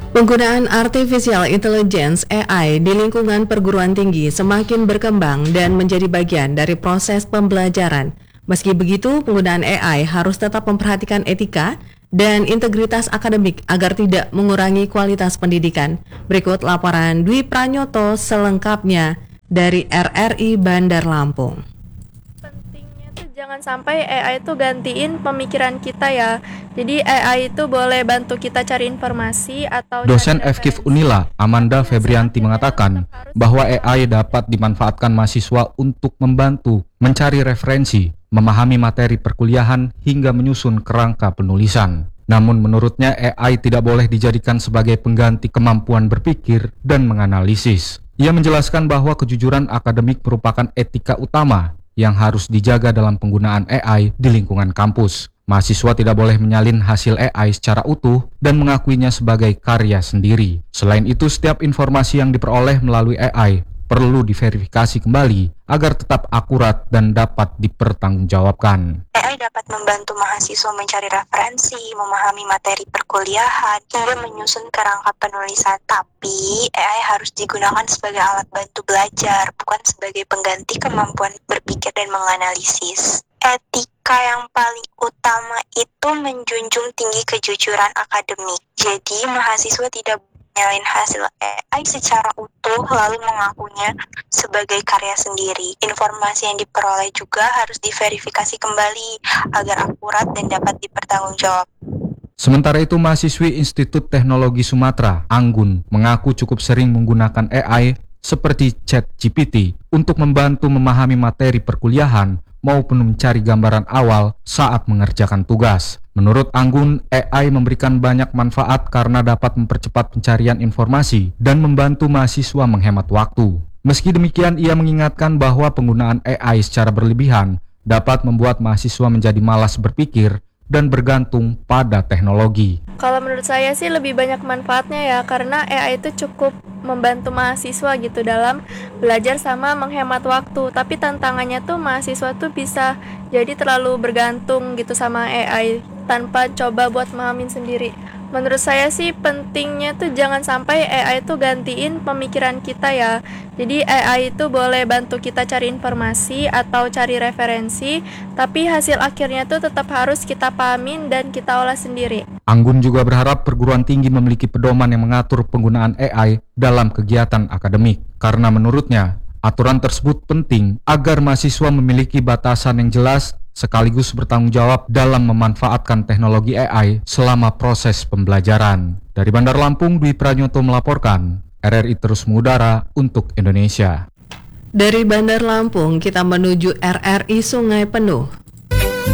Penggunaan artificial intelligence (AI) di lingkungan perguruan tinggi semakin berkembang dan menjadi bagian dari proses pembelajaran. Meski begitu, penggunaan AI harus tetap memperhatikan etika dan integritas akademik agar tidak mengurangi kualitas pendidikan. Berikut laporan Dwi Pranyoto selengkapnya dari RRI Bandar Lampung. Pentingnya tuh jangan sampai AI itu gantiin pemikiran kita ya. Jadi AI itu boleh bantu kita cari informasi atau Dosen cari FKIF referensi. Unila, Amanda Febrianti mengatakan bahwa AI dapat dimanfaatkan mahasiswa untuk membantu mencari referensi, memahami materi perkuliahan hingga menyusun kerangka penulisan. Namun menurutnya AI tidak boleh dijadikan sebagai pengganti kemampuan berpikir dan menganalisis. Ia menjelaskan bahwa kejujuran akademik merupakan etika utama yang harus dijaga dalam penggunaan AI di lingkungan kampus. Mahasiswa tidak boleh menyalin hasil AI secara utuh dan mengakuinya sebagai karya sendiri. Selain itu, setiap informasi yang diperoleh melalui AI perlu diverifikasi kembali agar tetap akurat dan dapat dipertanggungjawabkan. AI dapat membantu mahasiswa mencari referensi, memahami materi perkuliahan, hingga menyusun kerangka penulisan. Tapi, AI harus digunakan sebagai alat bantu belajar, bukan sebagai pengganti kemampuan berpikir dan menganalisis. Etika yang paling utama itu menjunjung tinggi kejujuran akademik. Jadi, mahasiswa tidak menyalin hasil AI secara utuh lalu mengakunya sebagai karya sendiri. Informasi yang diperoleh juga harus diverifikasi kembali agar akurat dan dapat dipertanggungjawabkan. Sementara itu, mahasiswi Institut Teknologi Sumatera, Anggun, mengaku cukup sering menggunakan AI seperti ChatGPT untuk membantu memahami materi perkuliahan maupun mencari gambaran awal saat mengerjakan tugas. Menurut Anggun, AI memberikan banyak manfaat karena dapat mempercepat pencarian informasi dan membantu mahasiswa menghemat waktu. Meski demikian, ia mengingatkan bahwa penggunaan AI secara berlebihan dapat membuat mahasiswa menjadi malas berpikir dan bergantung pada teknologi. Kalau menurut saya sih lebih banyak manfaatnya ya, karena AI itu cukup membantu mahasiswa gitu dalam belajar sama menghemat waktu. Tapi tantangannya tuh mahasiswa tuh bisa jadi terlalu bergantung gitu sama AI tanpa coba buat memahamin sendiri. Menurut saya sih pentingnya tuh jangan sampai AI itu gantiin pemikiran kita ya. Jadi AI itu boleh bantu kita cari informasi atau cari referensi, tapi hasil akhirnya tuh tetap harus kita pahamin dan kita olah sendiri. Anggun juga berharap perguruan tinggi memiliki pedoman yang mengatur penggunaan AI dalam kegiatan akademik. Karena menurutnya, aturan tersebut penting agar mahasiswa memiliki batasan yang jelas sekaligus bertanggung jawab dalam memanfaatkan teknologi AI selama proses pembelajaran. Dari Bandar Lampung, Dwi Pranyoto melaporkan, RRI terus mengudara untuk Indonesia. Dari Bandar Lampung, kita menuju RRI Sungai Penuh.